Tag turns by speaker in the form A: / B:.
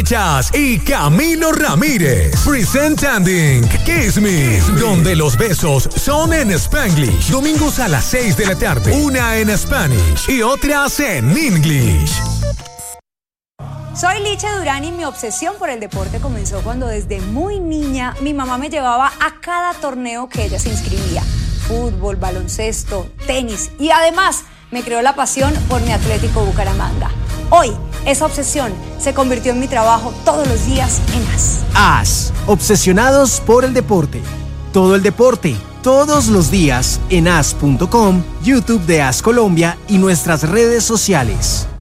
A: Chas y Camilo Ramírez. Presenting Kiss Me, donde los besos son en Spanglish. Domingos a las 6 de la tarde. Una en Spanish y otras en English.
B: Soy Licha Durán y mi obsesión por el deporte comenzó cuando desde muy niña mi mamá me llevaba a cada torneo que ella se inscribía. Fútbol, baloncesto, tenis y además me creó la pasión por mi Atlético Bucaramanga. Hoy, esa obsesión se convirtió en mi trabajo todos los días en AS.
C: AS, obsesionados por el deporte. Todo el deporte, todos los días en as.com, YouTube de AS Colombia y nuestras redes sociales.